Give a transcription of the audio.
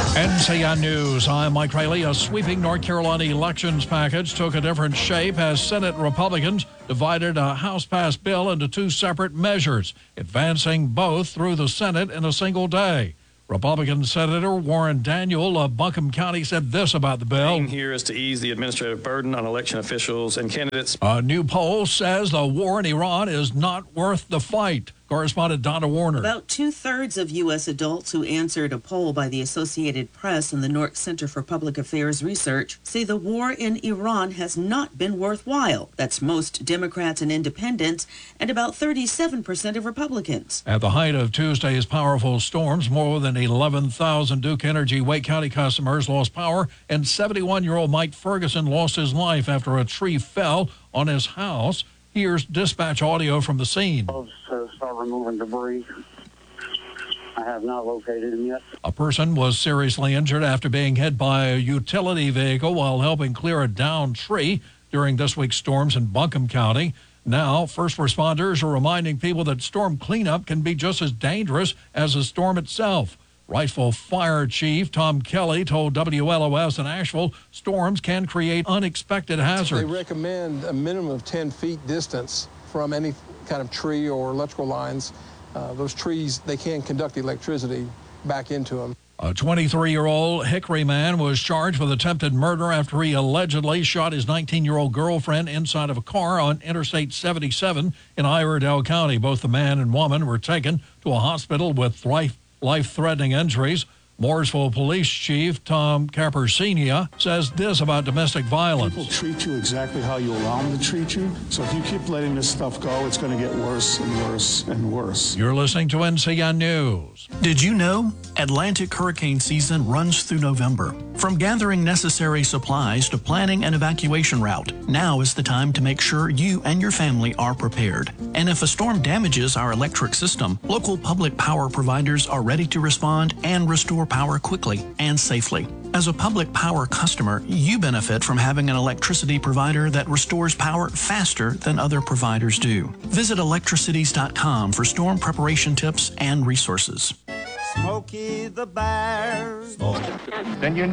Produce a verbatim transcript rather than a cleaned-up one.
N C N News, I'm Mike Rayleigh. A sweeping North Carolina elections package took a different shape as Senate Republicans divided a House-passed bill into two separate measures, advancing both through the Senate in a single day. Republican Senator Warren Daniel of Buncombe County said this about the bill. The aim here is to ease the administrative burden on election officials and candidates. A new poll says the war in Iran is not worth the fight. Correspondent Donna Warner. About two-thirds of U S adults who answered a poll by the Associated Press and the Nork Center for Public Affairs Research say the war in Iran has not been worthwhile. That's most Democrats and independents, and about thirty-seven percent of Republicans. At the height of Tuesday's powerful storms, more than eleven thousand Duke Energy Wake County customers lost power, and seventy-one-year-old Mike Ferguson lost his life after a tree fell on his house. Here's dispatch audio from the scene. To start removing debris. I have not located him yet. A person was seriously injured after being hit by a utility vehicle while helping clear a downed tree during this week's storms in Buncombe County. Now, first responders are reminding people that storm cleanup can be just as dangerous as the storm itself. Wrightsville Fire Chief Tom Kelly told W L O S in Asheville storms can create unexpected hazards. They recommend a minimum of ten feet distance from any kind of tree or electrical lines. Uh, those trees, they can conduct electricity back into them. A twenty-three-year-old Hickory man was charged with attempted murder after he allegedly shot his nineteen-year-old girlfriend inside of a car on Interstate seventy-seven in Iredell County. Both the man and woman were taken to a hospital with life life-threatening injuries. Mooresville Police Chief Tom Capersenia says this about domestic violence. People treat you exactly how you allow them to treat you. So if you keep letting this stuff go, it's going to get worse and worse and worse. You're listening to N C N News. Did you know Atlantic hurricane season runs through November? From gathering necessary supplies to planning an evacuation route, now is the time to make sure you and your family are prepared. And if a storm damages our electric system, local public power providers are ready to respond and restore power quickly and safely. As a public power customer, you benefit from having an electricity provider that restores power faster than other providers do. Visit electricities dot com for storm preparation tips and resources. Smokey the Bear. Then you know